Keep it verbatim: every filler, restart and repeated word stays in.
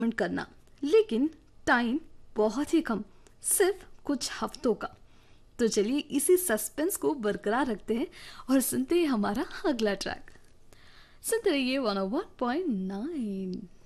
Payment करना, लेकिन time बहुत ही कम, सिर्फ कुछ हफ्तों का। तो चलिए इसी सस्पेंस को बरकरार रखते हैं और सुनते हैं हमारा अगला ट्रैक। सुनते रहिए वन ओ वन पॉइंट नाइन।